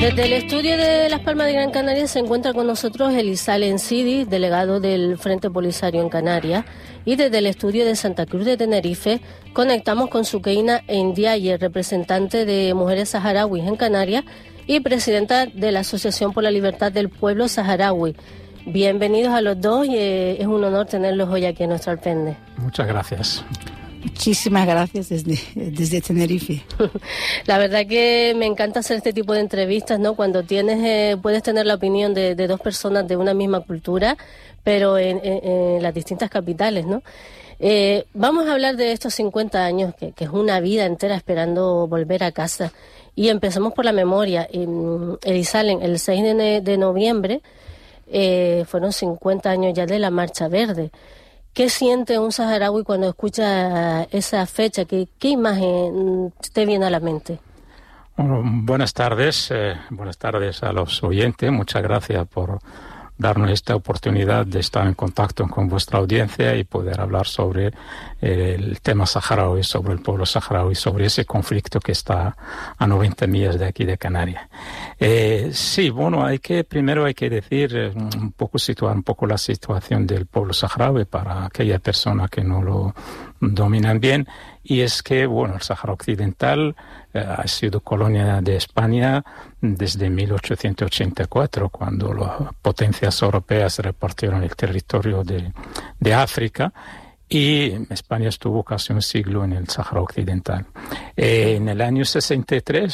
Desde el estudio de Las Palmas de Gran Canaria se encuentra con nosotros Elizal Encidi, delegado del Frente Polisario en Canarias, y desde el estudio de Santa Cruz de Tenerife conectamos con Sukeina Ndiaye, representante de Mujeres Saharauis en Canarias y presidenta de la Asociación por la Libertad del Pueblo Saharaui. Bienvenidos a los dos y es un honor tenerlos hoy aquí en nuestro Alpende. Muchas gracias. Muchísimas gracias desde Tenerife. La verdad que me encanta hacer este tipo de entrevistas, ¿no? Cuando puedes tener la opinión de dos personas de una misma cultura, pero en las distintas capitales, ¿no? Vamos a hablar de estos 50 años, que es una vida entera esperando volver a casa. Y empezamos por la memoria. Elizalen, el 6 de noviembre fueron 50 años ya de la Marcha Verde. ¿Qué siente un saharaui cuando escucha esa fecha? ¿Qué imagen te viene a la mente? Bueno, buenas tardes a los oyentes. Muchas gracias por darnos esta oportunidad de estar en contacto con vuestra audiencia y poder hablar sobre el tema saharaui, sobre el pueblo saharaui, sobre ese conflicto que está a 90 millas de aquí de Canarias. Sí, bueno, primero hay que decir situar un poco la situación del pueblo saharaui para aquellas personas que no lo dominan bien. Y es que, bueno, el Sáhara Occidental ha sido colonia de España desde 1884, cuando las potencias europeas repartieron el territorio de África, y España estuvo casi un siglo en el Sáhara Occidental. En el año 63,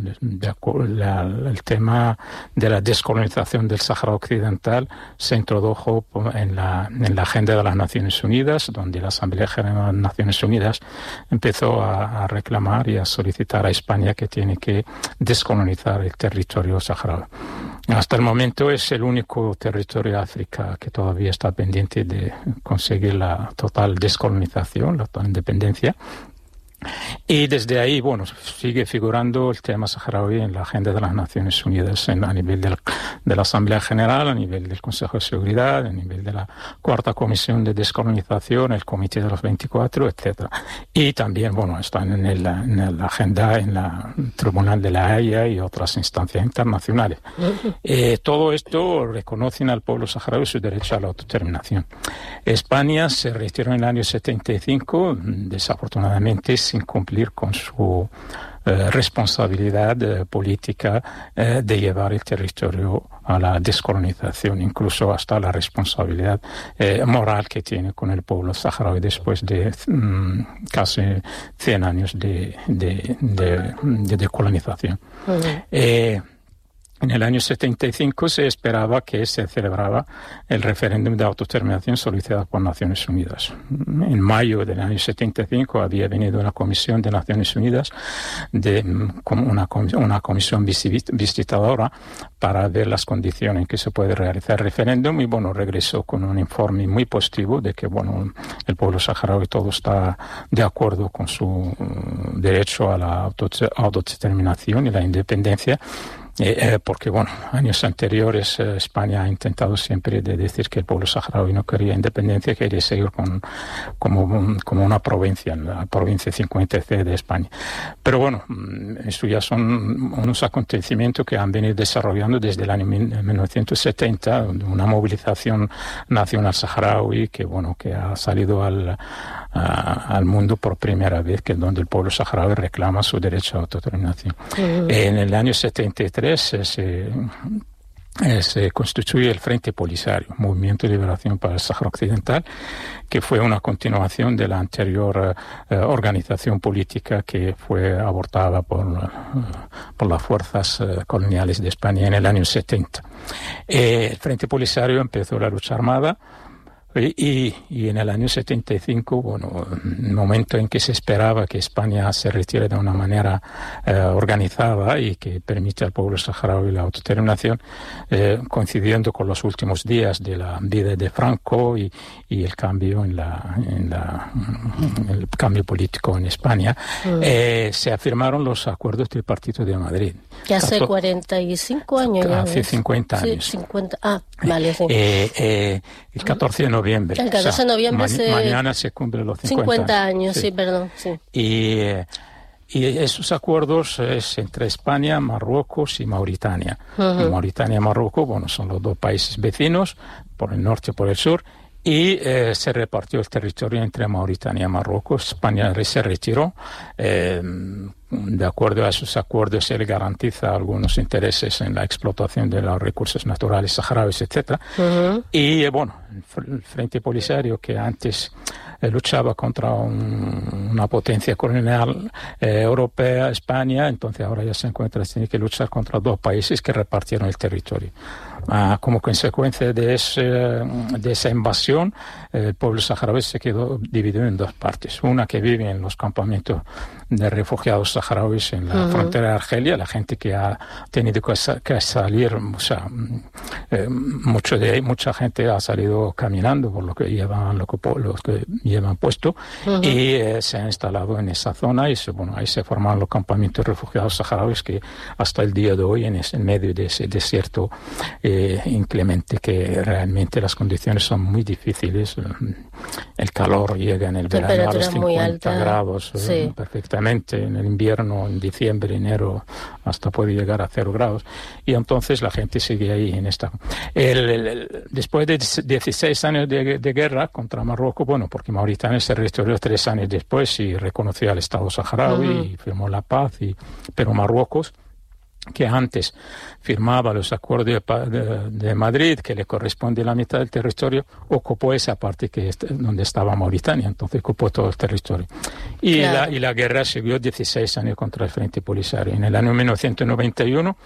el tema de la descolonización del Sáhara Occidental se introdujo en la agenda de las Naciones Unidas, donde la Asamblea General de las Naciones Unidas empezó a reclamar y a solicitar a España que tiene que descolonizar el territorio saharaui. Hasta el momento es el único territorio de África que todavía está pendiente de conseguir la total descolonización, la total independencia. Y desde ahí, bueno, sigue figurando el tema saharaui en la agenda de las Naciones Unidas a nivel de la Asamblea General, a nivel del Consejo de Seguridad, a nivel de la Cuarta Comisión de Descolonización, el Comité de los 24, etcétera. Y también, bueno, están en la agenda en la Tribunal de la Haya y otras instancias internacionales. Todo esto reconocen al pueblo saharaui su derecho a la autodeterminación. España se retiró en el año 75, desafortunadamente, sin cumplir con su responsabilidad política de llevar el territorio a la descolonización, incluso hasta la responsabilidad moral que tiene con el pueblo saharaui después de casi 100 años de decolonización. En el año 75 se esperaba que se celebrara el referéndum de autodeterminación solicitado por Naciones Unidas. En mayo del año 75 había venido una comisión de Naciones Unidas, una comisión visitadora, para ver las condiciones en que se puede realizar el referéndum, y bueno, regresó con un informe muy positivo de que, bueno, el pueblo saharaui todo está de acuerdo con su derecho a la autodeterminación y la independencia. Porque, bueno, años anteriores España ha intentado siempre de decir que el pueblo saharaui no quería independencia, quería seguir como una provincia, la provincia 50C de España. Pero bueno, esto ya son unos acontecimientos que han venido desarrollando desde el año 1970, una movilización nacional saharaui que ha salido al mundo por primera vez, que es donde el pueblo saharaui reclama su derecho a autodeterminación. En el año 73 se constituye el Frente Polisario, Movimiento de Liberación para el Sáhara Occidental, que fue una continuación de la anterior organización política que fue abortada por las fuerzas coloniales de España en el año 70. El Frente Polisario empezó la lucha armada. Y en el año 75, bueno, el momento en que se esperaba que España se retire de una manera organizada y que permite al pueblo saharaui la autodeterminación, coincidiendo con los últimos días de la vida de Franco y el cambio el cambio político en España, se afirmaron los acuerdos del Partido de Madrid. Que hace 45 años ya. Hace 50 años. Sí, 50. Ah, vale, sí. El 14 de noviembre. El 14 de noviembre mañana se cumplen los 50 años, sí, perdón. Sí. Y esos acuerdos es entre España, Marruecos y Mauritania. Y Mauritania y Marruecos, bueno, son los dos países vecinos, por el norte y por el sur, y se repartió el territorio entre Mauritania y Marruecos. España se retiró. De acuerdo a esos acuerdos, se le garantiza algunos intereses en la explotación de los recursos naturales saharauis, etcétera. Y bueno, el Frente Polisario, que antes luchaba contra una potencia colonial europea, España, entonces ahora ya se encuentra, tiene que luchar contra dos países que repartieron el territorio. Como consecuencia de esa invasión, el pueblo saharaui se quedó dividido en dos partes. Una que vive en los campamentos de refugiados saharauis en la frontera de Argelia, la gente que ha tenido que salir, o sea, mucha gente ha salido caminando por lo que llevan puesto, y se ha instalado en esa zona, y ahí se forman los campamentos de refugiados saharauis que hasta el día de hoy en medio de ese desierto inclemente, que realmente las condiciones son muy difíciles. El calor llega en el verano a los 50 grados perfectamente, en el invierno, en diciembre, enero, hasta puede llegar a 0 grados, y entonces la gente sigue ahí en esta. Después de 16 años de guerra contra Marruecos, bueno, porque Mauritania se retiró 3 años después y reconoció al Estado saharaui y firmó la paz, pero Marruecos, que antes firmaba los acuerdos de Madrid, que le corresponde la mitad del territorio, ocupó esa parte donde estaba Mauritania, entonces ocupó todo el territorio. Y la guerra siguió 16 años contra el Frente Polisario. En el año 1991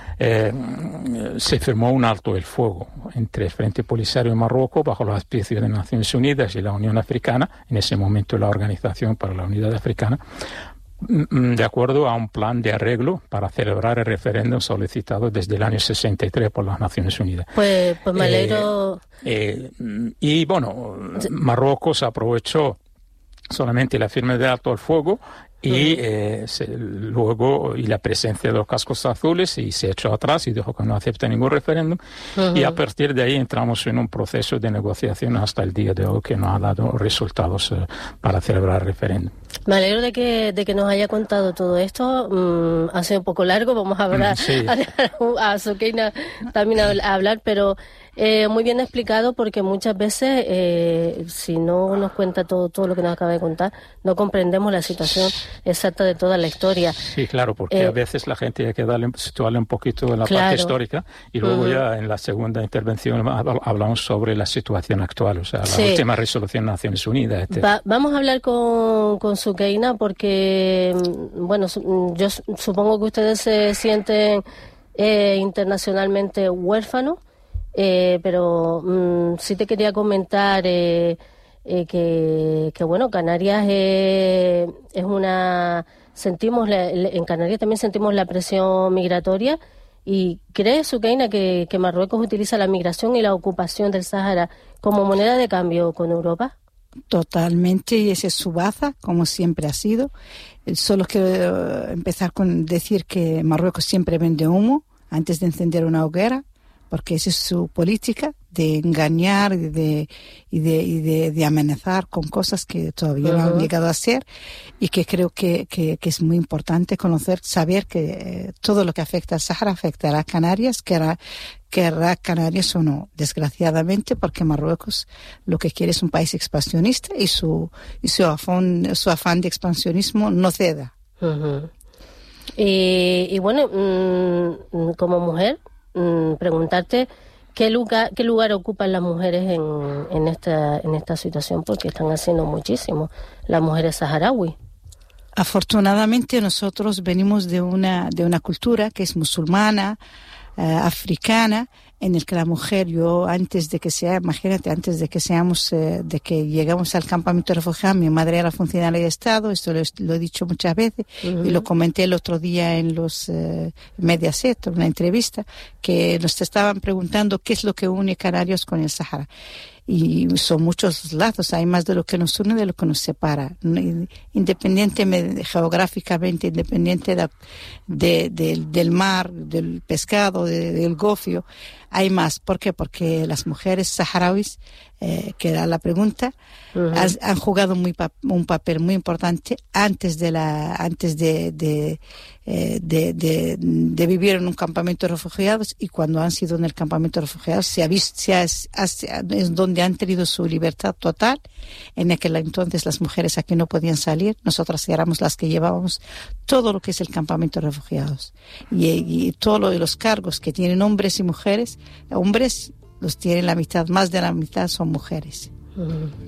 se firmó un alto el fuego entre el Frente Polisario y Marruecos bajo los auspicios de Naciones Unidas y la Unión Africana, en ese momento la Organización para la Unidad Africana, de acuerdo a un plan de arreglo para celebrar el referéndum solicitado desde el año 63 por las Naciones Unidas. Pues me alegro. Y bueno, Marruecos aprovechó solamente la firma de alto al fuego y luego la presencia de los cascos azules, y se echó atrás y dijo que no acepta ningún referéndum, y a partir de ahí entramos en un proceso de negociación hasta el día de hoy que no ha dado resultados para celebrar el referéndum. Me alegro de que nos haya contado todo esto. Ha sido un poco largo, vamos a hablar a Soukeina también a hablar, pero muy bien explicado, porque muchas veces si no nos cuenta todo lo que nos acaba de contar, no comprendemos la situación exacta de toda la historia. Sí, claro, porque a veces la gente hay que situarle un poquito en la parte histórica, y luego ya en la segunda intervención hablamos sobre la situación actual, o sea, la última resolución de Naciones Unidas, etc. Vamos a hablar con Soukeina, porque bueno, yo supongo que ustedes se sienten internacionalmente huérfanos, pero sí te quería comentar que bueno, Canarias es una... en Canarias también sentimos la presión migratoria. ¿Y cree, Soukeina, que Marruecos utiliza la migración y la ocupación del Sáhara como moneda de cambio con Europa? Totalmente, y esa es su baza, como siempre ha sido. Solo quiero empezar con decir que Marruecos siempre vende humo antes de encender una hoguera, porque esa es su política de engañar y de amenazar con cosas que todavía no han llegado a ser, y que creo que es muy importante saber que todo lo que afecta al Sáhara afectará a Canarias, querrá Canarias o no, desgraciadamente, porque Marruecos lo que quiere es un país expansionista, y su afán de expansionismo no ceda. Y bueno, como mujer, preguntarte qué lugar ocupan las mujeres en esta situación, porque están haciendo muchísimo las mujeres saharauis. Afortunadamente nosotros venimos de una cultura que es musulmana, africana, en el que la mujer, antes de que llegamos al campamento de refugiados, mi madre era funcionaria de Estado, esto lo he dicho muchas veces, y lo comenté el otro día en los Mediaset, en una entrevista, que nos estaban preguntando qué es lo que une Canarias con el Sáhara. Y son muchos lazos, hay más de lo que nos une de lo que nos separa. Independientemente, geográficamente, independiente del mar, del pescado, del gofio, hay más. ¿Por qué? Porque las mujeres saharauis que era la pregunta, han jugado un papel muy importante antes de vivir en un campamento de refugiados, y cuando han sido en el campamento de refugiados es donde han tenido su libertad total. En aquel entonces las mujeres aquí no podían salir, nosotras éramos las que llevábamos todo lo que es el campamento de refugiados, y todos los cargos que tienen hombres y mujeres, hombres los tienen la mitad, más de la mitad son mujeres.